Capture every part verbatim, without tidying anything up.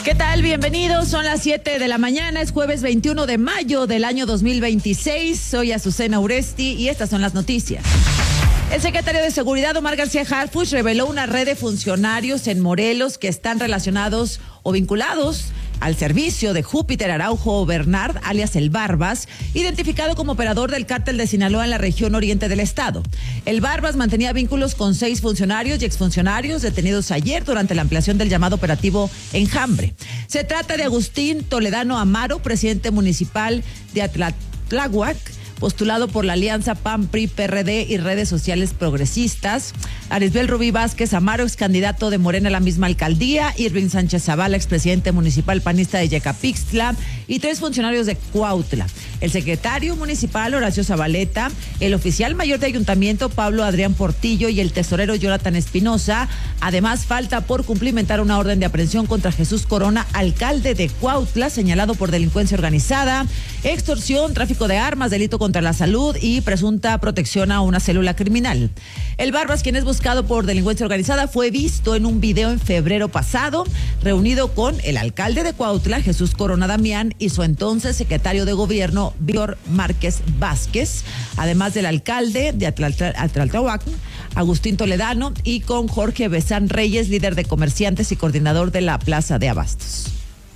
¿Qué tal? Bienvenidos, son las siete de la mañana, es jueves veintiuno de mayo del año dos mil veintiséis. Soy Azucena Uresti y estas son las noticias. El secretario de Seguridad, Omar García Harfuch, reveló una red de funcionarios en Morelos que están relacionados o vinculados al servicio de Júpiter Araujo Bernard, alias El Barbas, identificado como operador del cártel de Sinaloa en la región oriente del estado. El Barbas mantenía vínculos con seis funcionarios y exfuncionarios detenidos ayer durante la ampliación del llamado operativo Enjambre. Se trata de Agustín Toledano Amaro, presidente municipal de Atlatláhuac, postulado por la alianza P A N, P R I, P R D y redes sociales progresistas; Arisbel Rubí Vázquez Amaro, ex candidato de Morena a la misma alcaldía; Irving Sánchez Zavala, expresidente municipal panista de Yecapixtla; y tres funcionarios de Cuautla: el secretario municipal Horacio Zabaleta, el oficial mayor de ayuntamiento Pablo Adrián Portillo y el tesorero Jonathan Espinosa. Además, falta por cumplimentar una orden de aprehensión contra Jesús Corona, alcalde de Cuautla, señalado por delincuencia organizada, extorsión, tráfico de armas, delito contra la salud y presunta protección a una célula criminal. El Barbas, quien es buscado por delincuencia organizada, fue visto en un video en febrero pasado, reunido con el alcalde de Cuautla, Jesús Corona Damián, y su entonces secretario de gobierno, Víctor Márquez Vázquez, además del alcalde de Atlaltlahuac, Agustín Toledano, y con Jorge Besán Reyes, líder de comerciantes y coordinador de la Plaza de Abastos.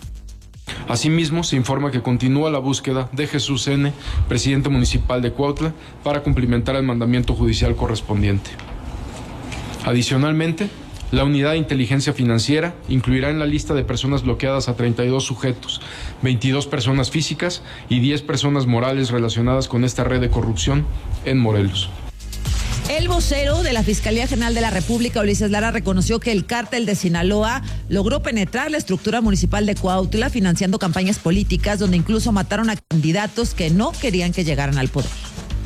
Asimismo, se informa que continúa la búsqueda de Jesús N., presidente municipal de Cuautla, para cumplimentar el mandamiento judicial correspondiente. Adicionalmente, la Unidad de Inteligencia Financiera incluirá en la lista de personas bloqueadas a treinta y dos sujetos, veintidós personas físicas y diez personas morales relacionadas con esta red de corrupción en Morelos. El vocero de la Fiscalía General de la República, Ulises Lara, reconoció que el cártel de Sinaloa logró penetrar la estructura municipal de Cuautla, financiando campañas políticas donde incluso mataron a candidatos que no querían que llegaran al poder.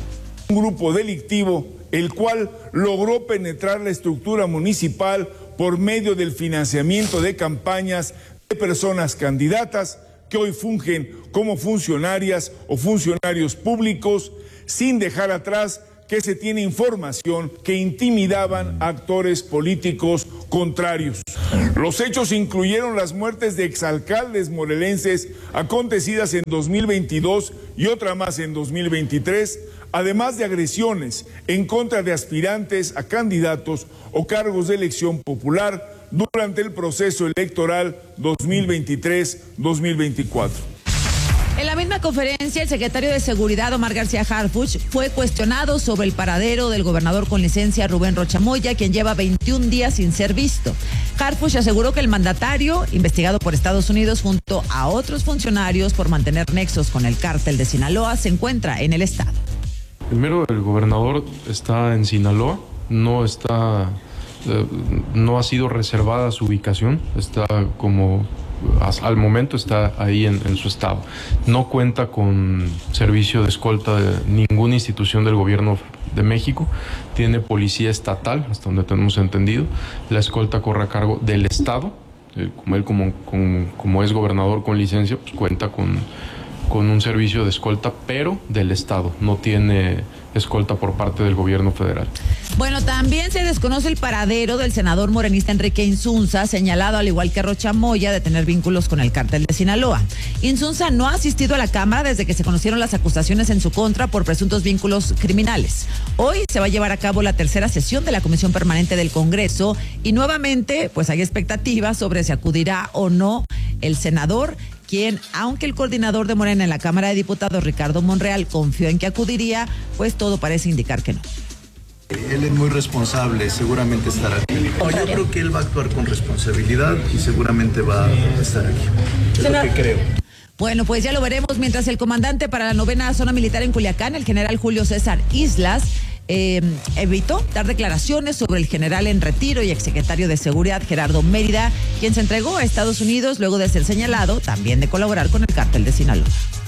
Un grupo delictivo, el cual logró penetrar la estructura municipal por medio del financiamiento de campañas de personas candidatas que hoy fungen como funcionarias o funcionarios públicos, sin dejar atrás que se tiene información que intimidaban a actores políticos contrarios. Los hechos incluyeron las muertes de exalcaldes morelenses acontecidas en dos mil veintidós y otra más en dos mil veintitrés, además de agresiones en contra de aspirantes a candidatos o cargos de elección popular durante el proceso electoral dos mil veintitrés dos mil veinticuatro. En la misma conferencia, el secretario de Seguridad, Omar García Harfuch, fue cuestionado sobre el paradero del gobernador con licencia Rubén Rocha Moya, quien lleva veintiún días sin ser visto. Harfuch aseguró que el mandatario, investigado por Estados Unidos junto a otros funcionarios por mantener nexos con el cártel de Sinaloa, se encuentra en el estado. Primero, el gobernador está en Sinaloa, no está, eh, no ha sido reservada su ubicación, está como... al momento está ahí en, en su estado. No cuenta con servicio de escolta de ninguna institución del gobierno de México. Tiene policía estatal, hasta donde tenemos entendido. La escolta corre a cargo del estado. Eh, como él como, como, como es gobernador con licencia, pues cuenta con, con un servicio de escolta, pero del estado. No tiene escolta por parte del gobierno federal. Bueno, también se desconoce el paradero del senador morenista Enrique Insunza, señalado al igual que Rocha Moya de tener vínculos con el cártel de Sinaloa. Insunza no ha asistido a la Cámara desde que se conocieron las acusaciones en su contra por presuntos vínculos criminales. Hoy se va a llevar a cabo la tercera sesión de la Comisión Permanente del Congreso y nuevamente pues hay expectativas sobre si acudirá o no el senador, quien, aunque el coordinador de Morena en la Cámara de Diputados, Ricardo Monreal, confió en que acudiría, pues todo parece indicar que no. Él es muy responsable, seguramente estará aquí. Yo creo que él va a actuar con responsabilidad y seguramente va a estar aquí. Es lo que creo. Bueno, pues ya lo veremos. Mientras el comandante para la novena zona militar en Culiacán, el general Julio César Islas, eh, evitó dar declaraciones sobre el general en retiro y exsecretario de Seguridad Gerardo Mérida, quien se entregó a Estados Unidos luego de ser señalado también de colaborar con el cártel de Sinaloa.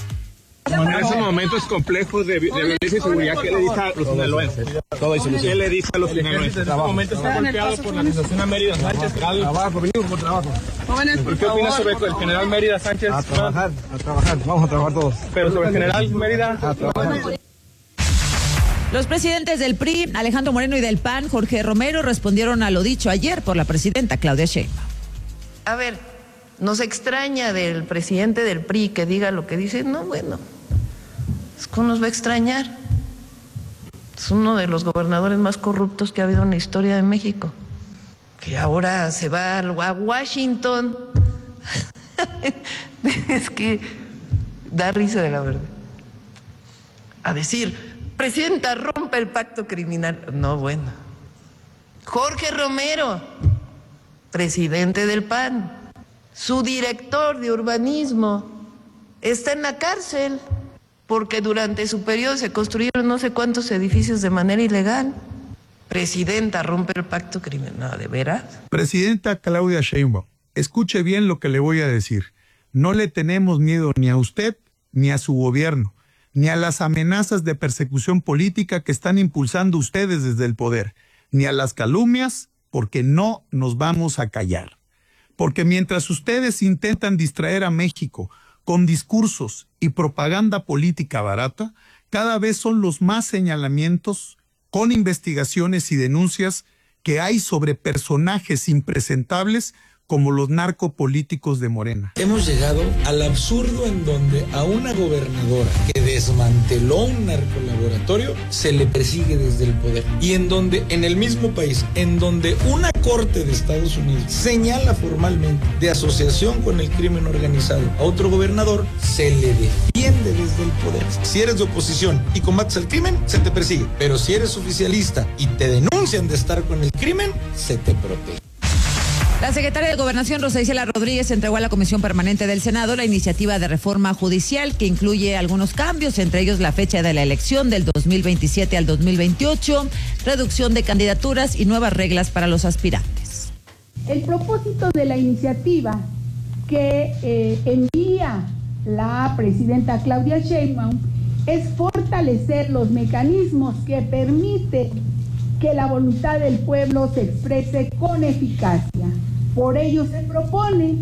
En esos momentos complejos de, de violencia y seguridad, ¿qué le dice a los sinaloenses? ¿Qué le dice a los sinaloenses? En estos momentos está golpeado por la acusación a Mérida Sánchez. Trabajo, venimos por trabajo. ¿Por qué opinas sobre el general Mérida Sánchez? A trabajar, a trabajar, vamos a trabajar todos. Pero sobre el general Mérida, a trabajar. Los presidentes del P R I, Alejandro Moreno, y del P A N, Jorge Romero, respondieron a lo dicho ayer por la presidenta Claudia Sheinbaum. A ver, Nos extraña del presidente del P R I que diga lo que dice. No, bueno, ¿cómo nos va a extrañar? Es uno de los gobernadores más corruptos que ha habido en la historia de México, que ahora se va a Washington. Es que da risa, de la verdad. A decir, presidenta, rompe el pacto criminal. No, bueno. Jorge Romero, presidente del P A N, su director de urbanismo, está en la cárcel porque durante su periodo se construyeron no sé cuántos edificios de manera ilegal. Presidenta, rompe el pacto criminal. No, ¿de veras? Presidenta Claudia Sheinbaum, escuche bien lo que le voy a decir. No le tenemos miedo ni a usted ni a su gobierno, ni a las amenazas de persecución política que están impulsando ustedes desde el poder, ni a las calumnias, porque no nos vamos a callar. Porque mientras ustedes intentan distraer a México con discursos y propaganda política barata, cada vez son los más señalamientos con investigaciones y denuncias que hay sobre personajes impresentables como los narcopolíticos de Morena. Hemos llegado al absurdo en donde a una gobernadora que desmanteló un narcolaboratorio se le persigue desde el poder. Y en donde, en el mismo país, en donde una corte de Estados Unidos señala formalmente de asociación con el crimen organizado a otro gobernador, se le defiende desde el poder. Si eres de oposición y combates el crimen, se te persigue. Pero si eres oficialista y te denuncian de estar con el crimen, se te protege. La secretaria de Gobernación, Rosa Isela Rodríguez, entregó a la Comisión Permanente del Senado la iniciativa de reforma judicial que incluye algunos cambios, entre ellos la fecha de la elección del dos mil veintisiete al dos mil veintiocho, reducción de candidaturas y nuevas reglas para los aspirantes. El propósito de la iniciativa que eh, envía la presidenta Claudia Sheinbaum es fortalecer los mecanismos que permiten que la voluntad del pueblo se exprese con eficacia. Por ello se propone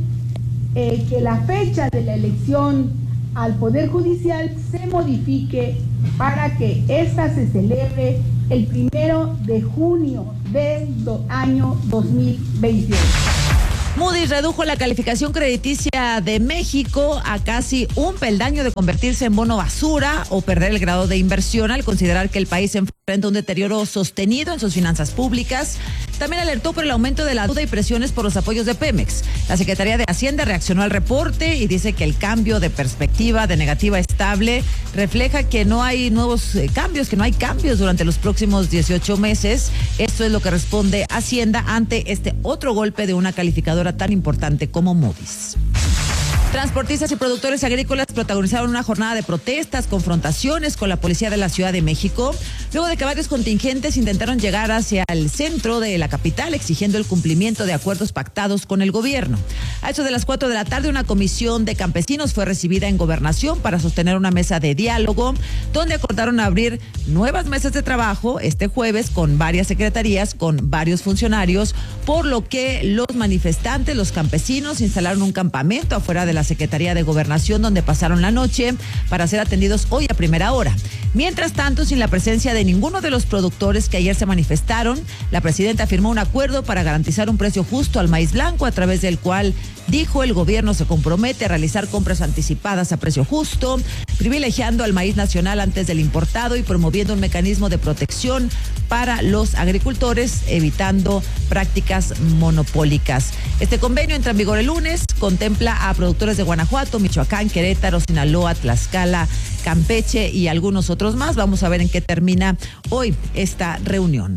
eh, que la fecha de la elección al Poder Judicial se modifique para que ésta se celebre el primero de junio del do, año dos mil veintiocho. Moody's redujo la calificación crediticia de México a casi un peldaño de convertirse en bono basura o perder el grado de inversión al considerar que el país se enfrenta a un deterioro sostenido en sus finanzas públicas. También alertó por el aumento de la deuda y presiones por los apoyos de Pemex. La Secretaría de Hacienda reaccionó al reporte y dice que el cambio de perspectiva de negativa a estable refleja que no hay nuevos eh, cambios, que no hay cambios durante los próximos dieciocho meses. Esto es lo que responde Hacienda ante este otro golpe de una calificadora tan importante como Moody's. Transportistas y productores agrícolas protagonizaron una jornada de protestas, confrontaciones con la policía de la Ciudad de México, luego de que varios contingentes intentaron llegar hacia el centro de la capital exigiendo el cumplimiento de acuerdos pactados con el gobierno. A eso de las cuatro de la tarde, una comisión de campesinos fue recibida en Gobernación para sostener una mesa de diálogo, donde acordaron abrir nuevas mesas de trabajo este jueves con varias secretarías, con varios funcionarios, por lo que los manifestantes, los campesinos, instalaron un campamento afuera de la Secretaría de Gobernación, donde pasaron la noche para ser atendidos hoy a primera hora. Mientras tanto, sin la presencia de ninguno de los productores que ayer se manifestaron, la presidenta firmó un acuerdo para garantizar un precio justo al maíz blanco, a través del cual, dijo, el gobierno se compromete a realizar compras anticipadas a precio justo, privilegiando al maíz nacional antes del importado y promoviendo un mecanismo de protección para los agricultores, evitando prácticas monopólicas. Este convenio entra en vigor el lunes, contempla a productores de Guanajuato, Michoacán, Querétaro, Sinaloa, Tlaxcala, Campeche y algunos otros más. Vamos a ver en qué termina hoy esta reunión.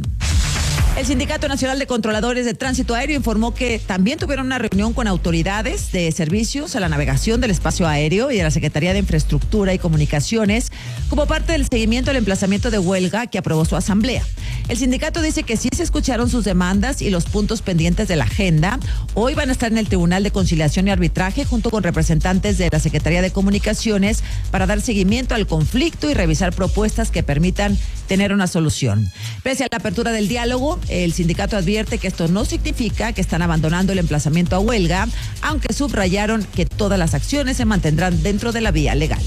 El Sindicato Nacional de Controladores de Tránsito Aéreo informó que también tuvieron una reunión con autoridades de servicios a la navegación del espacio aéreo y de la Secretaría de Infraestructura y Comunicaciones como parte del seguimiento al emplazamiento de huelga que aprobó su asamblea. El sindicato dice que sí se escucharon sus demandas y los puntos pendientes de la agenda. Hoy van a estar en el Tribunal de Conciliación y Arbitraje junto con representantes de la Secretaría de Comunicaciones para dar seguimiento al conflicto y revisar propuestas que permitan tener una solución. Pese a la apertura del diálogo, el sindicato advierte que esto no significa que están abandonando el emplazamiento a huelga, aunque subrayaron que todas las acciones se mantendrán dentro de la vía legal.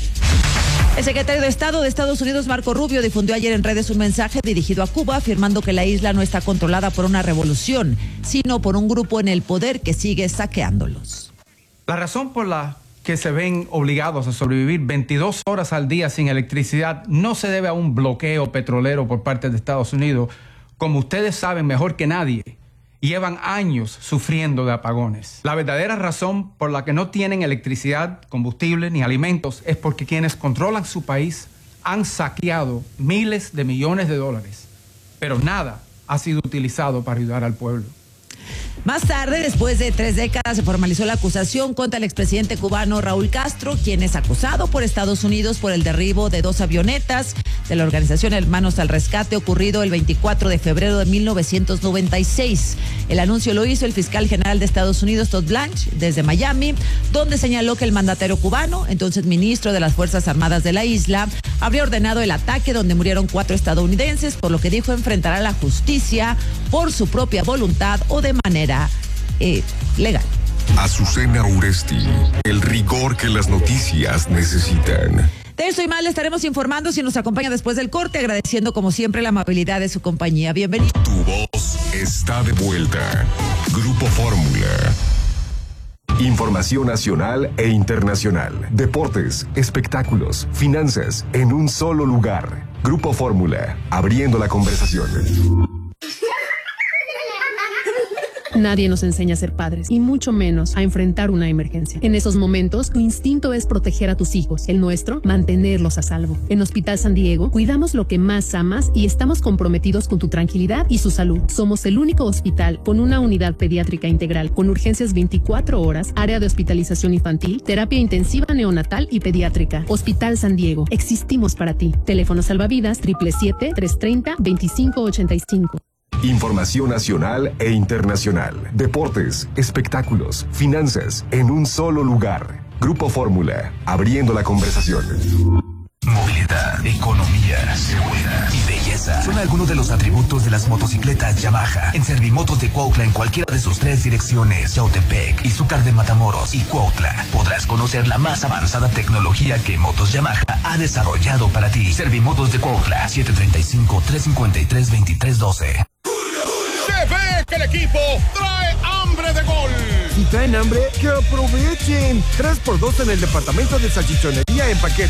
El secretario de Estado de Estados Unidos, Marco Rubio, difundió ayer en redes un mensaje dirigido a Cuba afirmando que la isla no está controlada por una revolución, sino por un grupo en el poder que sigue saqueándolos. La razón por la que se ven obligados a sobrevivir veintidós horas al día sin electricidad no se debe a un bloqueo petrolero por parte de Estados Unidos. Como ustedes saben mejor que nadie, llevan años sufriendo de apagones. La verdadera razón por la que no tienen electricidad, combustible ni alimentos es porque quienes controlan su país han saqueado miles de millones de dólares, pero nada ha sido utilizado para ayudar al pueblo. Más tarde, después de tres décadas, se formalizó la acusación contra el expresidente cubano Raúl Castro, quien es acusado por Estados Unidos por el derribo de dos avionetas de la organización Hermanos al Rescate ocurrido el veinticuatro de febrero de mil novecientos noventa y seis. El anuncio lo hizo el fiscal general de Estados Unidos, Todd Blanche, desde Miami, donde señaló que el mandatario cubano, entonces ministro de las Fuerzas Armadas de la isla, habría ordenado el ataque donde murieron cuatro estadounidenses, por lo que dijo enfrentará la justicia por su propia voluntad o de manera eh, legal. Azucena Uresti, el rigor que las noticias necesitan. De eso y más le estaremos informando si nos acompaña después del corte, agradeciendo como siempre la amabilidad de su compañía. Bienvenido. Tu voz está de vuelta. Grupo Fórmula. Información nacional e internacional. Deportes, espectáculos, finanzas, en un solo lugar. Grupo Fórmula, abriendo la conversación. Nadie nos enseña a ser padres, y mucho menos a enfrentar una emergencia. En esos momentos, tu instinto es proteger a tus hijos. El nuestro, mantenerlos a salvo. En Hospital San Diego, cuidamos lo que más amas y estamos comprometidos con tu tranquilidad y su salud. Somos el único hospital con una unidad pediátrica integral, con urgencias veinticuatro horas, área de hospitalización infantil, terapia intensiva neonatal y pediátrica. Hospital San Diego, existimos para ti. Teléfono salvavidas siete siete siete, tres tres cero, dos cinco ocho cinco. Información nacional e internacional. Deportes, espectáculos, finanzas, en un solo lugar. Grupo Fórmula, abriendo la conversación. Movilidad, economía, seguridad y belleza son algunos de los atributos de las motocicletas Yamaha. En Servimotos de Cuautla, en cualquiera de sus tres direcciones, Yautepec, Izúcar de Matamoros y Cuautla, podrás conocer la más avanzada tecnología que Motos Yamaha ha desarrollado para ti. Servimotos de Cuautla, siete tres cinco, tres cinco tres, dos tres uno dos. Se ve que el equipo trae hambre de gol. Si traen hambre, que aprovechen. tres por dos en el departamento de salchichonería en paquete.